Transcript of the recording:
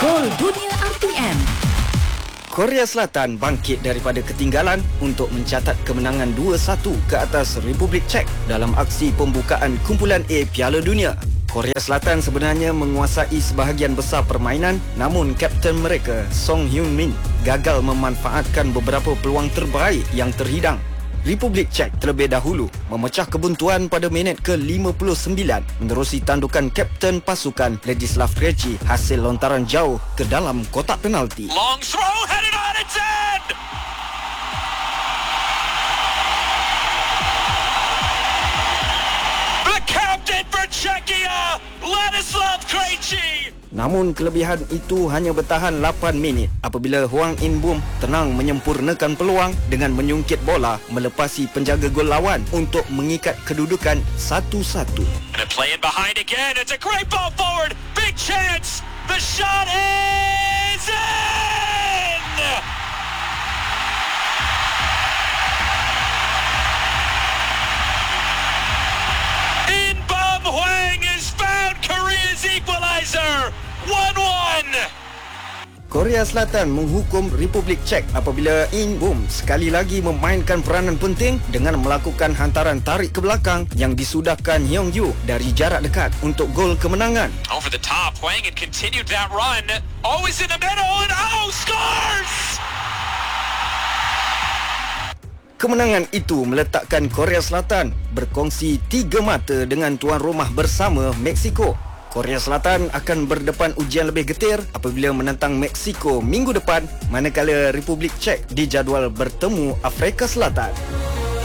Gol Dunia RTM. Korea Selatan bangkit daripada ketinggalan untuk mencatat kemenangan 2-1 ke atas Republik Czech dalam aksi pembukaan kumpulan A Piala Dunia. Korea Selatan sebenarnya menguasai sebahagian besar permainan, namun kapten mereka, Song Heung-min, gagal memanfaatkan beberapa peluang terbaik yang terhidang. Republik Czech terlebih dahulu memecah kebuntuan pada minit ke-59 menerusi tandukan kapten pasukan Ladislav Krejci hasil lontaran jauh ke dalam kotak penalti. Long throw headed on its end. The captain for Czechia, Ladislav Krejci. Namun kelebihan itu hanya bertahan 8 minit apabila Hwang In-bum tenang menyempurnakan peluang dengan menyungkit bola melepasi penjaga gol lawan untuk mengikat kedudukan 1-1. And play in behind again. It's a great ball forward. Big chance. The shot is in. In-bum Hwang has found Korea's equalizer. 1-1. Korea Selatan menghukum Republik Czech apabila In-bum sekali lagi memainkan peranan penting dengan melakukan hantaran tarik ke belakang yang disudahkan Hyung-yu dari jarak dekat untuk gol kemenangan. Over the top, Hwang had continued that run. Always in the middle and scores! Kemenangan itu meletakkan Korea Selatan berkongsi 3 mata dengan tuan rumah bersama Mexico. Korea Selatan akan berdepan ujian lebih getir apabila menentang Mexico minggu depan, manakala Republik Czech dijadual bertemu Afrika Selatan.